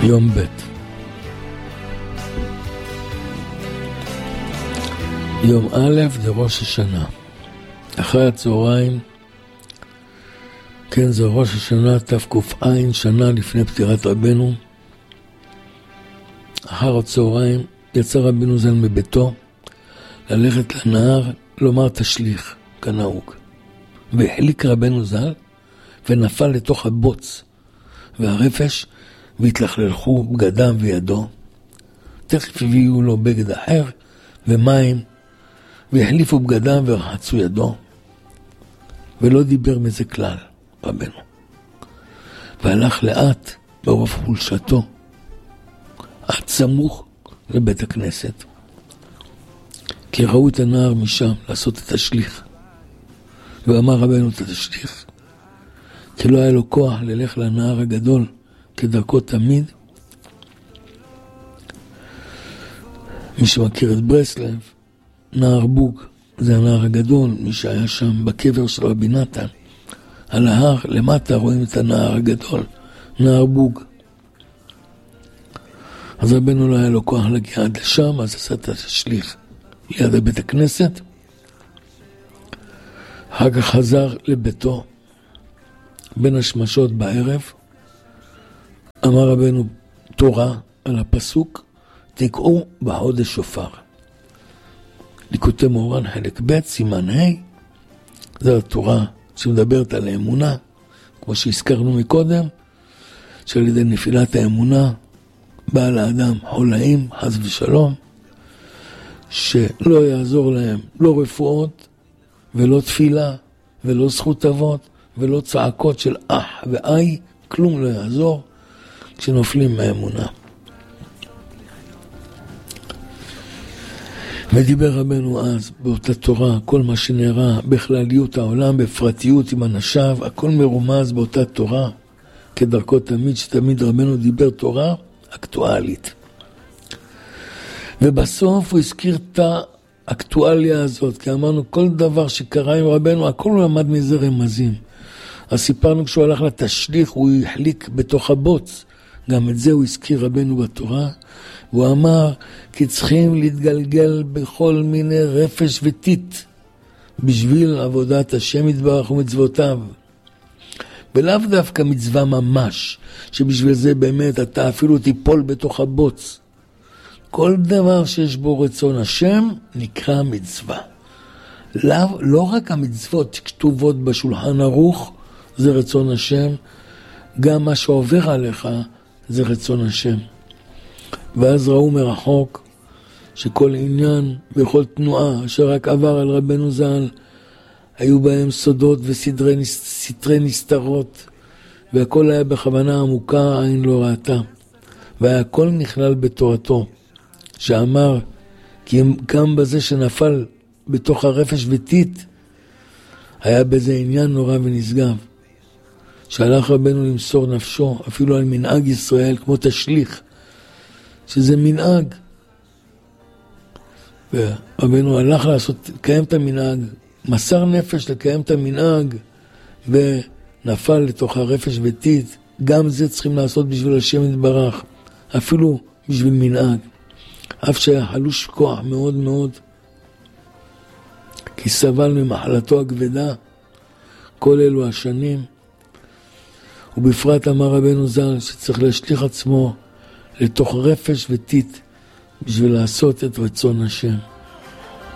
יום ב'. יום א' זה ראש השנה. אחרי הצהריים, כן, זה ראש השנה תק"ע, שנה לפני פטירת רבנו. אחר הצהריים יצא רבנו ז"ל מביתו ללכת לנהר לומר תשליך כנהוג, והחליק רבנו ז"ל ונפל לתוך הבוץ והרפש והתלכלכו בגדם וידו. תכף הביאו לו בגד אחר ומים והחליפו בגדם ורחצו ידו, ולא דיבר מזה כלל רבנו, והלך לאט ברוב חולשתו עד סמוך לבית הכנסת, כי ראו את הנער משם לעשות את השליך. ואמר רבנו את השליך, כי לא היה לו כוח ללך לנער הגדול כדרכו תמיד. מי שמכיר את ברסלב, נער בוג זה הנער הגדול, מי שהיה שם בקבר של רבי נתן על ההר למטה רואים את הנער הגדול, נער בוג. אז רבנו לא היה לו כוח להגיע עד לשם, אז עשה את השליך ליד בית הכנסת. אחר כך חזר לביתו בין השמשות בערב, אמר רבנו תורה על הפסוק תקעו בחודש שופר. ליקוטי מוהר"ן חלק ב' סימן ה', זו התורה שמדברת על האמונה, כמו שהזכרנו מקודם, שעל ידי נפילת האמונה בא לאדם חולאים חס ושלום, שלא יעזור להם לא רפואות ולא תפילה ולא זכות אבות ולא צעקות של אח ואי, כלום לא יעזור כשנופלים מהאמונה. ודיבר רבנו אז באותה תורה, כל מה שנראה בכלליות העולם, בפרטיות עם אנשיו, הכל מרומז באותה תורה, כדרכו תמיד, שתמיד רבנו דיבר תורה אקטואלית. ובסוף הוא הזכיר את האקטואליה הזאת, כי אמרנו כל דבר שקרה עם רבנו, הכל הוא למד מזה רמזים. אז סיפרנו כשהוא הלך לתשליך, הוא החליק בתוך הבוץ, גם את זה הוא הזכיר רבנו בתורה, והוא אמר כי צריכים להתגלגל בכל מיני רפש וטיט, בשביל עבודת השם יתברך ומצוותיו. ולאו דווקא מצווה ממש, שבשביל זה באמת אתה אפילו תיפול בתוך הבוץ. כל דבר שיש בו רצון השם נקרא מצווה. לא רק המצוות שכתובות בשולחן ערוך זה רצון השם, גם מה שעובר עליך זה רצון השם. ואז ראו מרחוק שכל עניין וכל תנועה אשר רק עבר על רבנו ז"ל היו בהם סודות וסתרי נסתרות, והכל היה בכוונה עמוקה, עין לא ראתה, והכל נכלל בתורתו, שאמר כי גם בזה שנפל בתוך הרפש וטיט היה בזה עניין נורא ונשגב, שהלך רבנו למסור נפשו אפילו על מנהג ישראל כמו תשליך, שזה מנהג, ורבנו הלך לקיים את המנהג, מסר נפש לקיים את המנהג, ונפל לתוך הרפש וטיט. גם זה צריכים לעשות בשביל השם יתברך, אפילו בשביל מנהג, אף שהיה חלוש כוח מאוד מאוד, כי סבל ממחלתו הכבדה כל אלו השנים. ובפרט אמר רבנו ז"ל שצריך להשליך עצמו לתוך רפש וטיט בשביל לעשות את רצון השם.